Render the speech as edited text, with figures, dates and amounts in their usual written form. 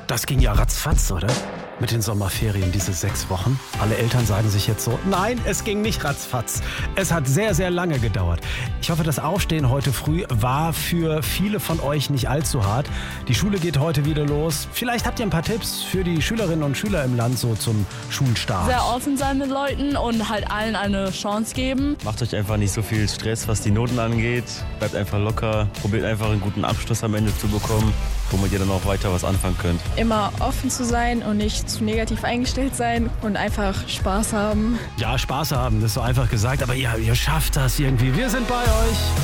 Das ging ja ratzfatz, oder? Mit den Sommerferien, diese 6 Wochen. Alle Eltern sagen sich jetzt so, nein, es ging nicht ratzfatz. Es hat sehr, sehr lange gedauert. Ich hoffe, das Aufstehen heute früh war für viele von euch nicht allzu hart. Die Schule geht heute wieder los. Vielleicht habt ihr ein paar Tipps für die Schülerinnen und Schüler im Land so zum Schulstart. Sehr offen sein mit Leuten und halt allen eine Chance geben. Macht euch einfach nicht so viel Stress, was die Noten angeht. Bleibt einfach locker. Probiert einfach einen guten Abschluss am Ende zu bekommen, womit ihr dann auch weiter was anfangen könnt. Immer offen zu sein und nicht zu negativ eingestellt sein und einfach Spaß haben. Ja, Spaß haben, das ist so einfach gesagt, aber ihr schafft das irgendwie. Wir sind bei euch.